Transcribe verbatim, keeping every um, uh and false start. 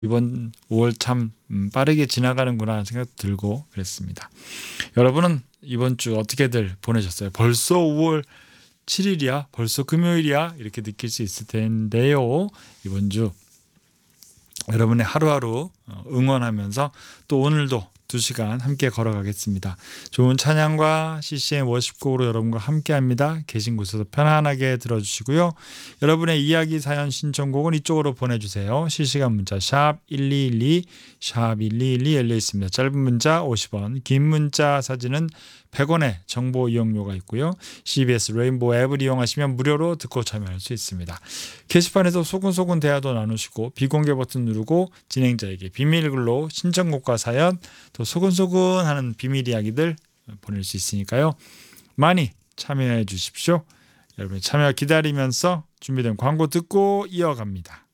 이번 오월 참 음, 빠르게 지나가는구나 하는 생각도 들고 그랬습니다. 여러분은 이번 주 어떻게들 보내셨어요? 벌써 오월 칠일이야? 벌써 금요일이야? 이렇게 느낄 수 있을 텐데요. 이번 주 여러분의 하루하루 응원하면서 또 오늘도 두 시간 함께 걸어가겠습니다. 좋은 찬양과 씨씨엠 워십곡으로 여러분과 함께합니다. 계신 곳에서 편안하게 들어주시고요. 여러분의 이야기, 사연, 신청곡은 이쪽으로 보내주세요. 실시간 문자 샵 일이일이 샵 일이일이 열려 있습니다. 짧은 문자 오십 원, 긴 문자 사진은 백 원의 정보 이용료가 있고요. 씨비에스 레인보우 앱을 이용하시면 무료로 듣고 참여할 수 있습니다. 게시판에서 소근소근 대화도 나누시고 비공개 버튼 누르고 진행자에게 비밀글로 신청곡과 사연 또 소근소근 하는 비밀 이야기들 보낼 수 있으니까요. 많이 참여해 주십시오. 여러분의 참여 기다리면서 준비된 광고 듣고 이어갑니다.